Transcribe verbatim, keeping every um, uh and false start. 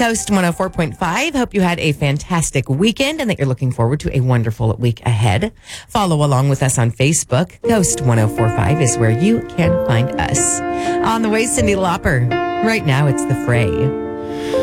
Coast one oh four point five. Hope you had a fantastic weekend and that you're looking forward to a wonderful week ahead. Follow along with us on Facebook. Coast one oh four point five is where you can find us. On the way, Cyndi Lauper. Right now, it's The Fray.